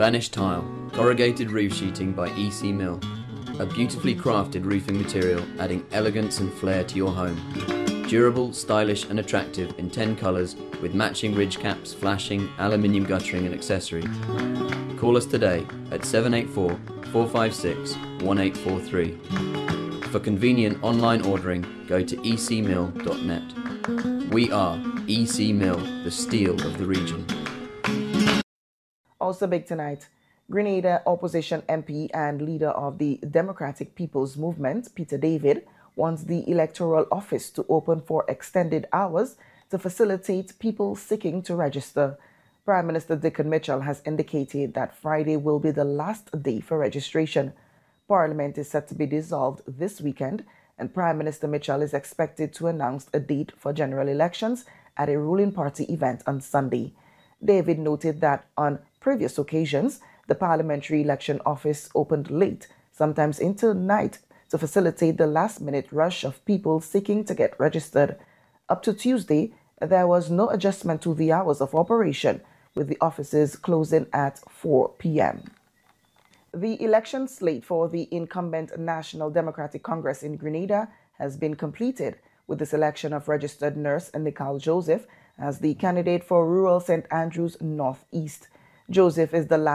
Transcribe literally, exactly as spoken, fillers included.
Spanish tile, corrugated roof sheeting by E C Mill. A beautifully crafted roofing material adding elegance and flair to your home. Durable, stylish and attractive in ten colours with matching ridge caps, flashing, aluminium guttering and accessory. Call us today at seven eight four, four five six, one eight four three. For convenient online ordering, go to e c mill dot net. We are E C Mill, the steel of the region. Also big tonight, Grenada opposition M P and leader of the Democratic People's Movement, Peter David, wants the electoral office to open for extended hours to facilitate people seeking to register. Prime Minister Dickon Mitchell has indicated that Friday will be the last day for registration. Parliament is set to be dissolved this weekend, and Prime Minister Mitchell is expected to announce a date for general elections at a ruling party event on Sunday. David noted that on previous occasions, the Parliamentary Election Office opened late, sometimes into night, to facilitate the last-minute rush of people seeking to get registered. Up to Tuesday, there was no adjustment to the hours of operation, with the offices closing at four p m The election slate for the incumbent National Democratic Congress in Grenada has been completed, with the selection of registered nurse Nicole Joseph as the candidate for rural Saint Andrews North East. Joseph is the last